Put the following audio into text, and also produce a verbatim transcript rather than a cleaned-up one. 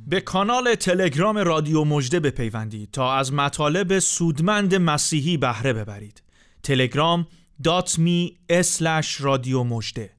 به کانال تلگرام رادیو مژده بپیوندید تا از مطالب سودمند مسیحی بهره ببرید. تلگرام دات می اسلش رادیو مژده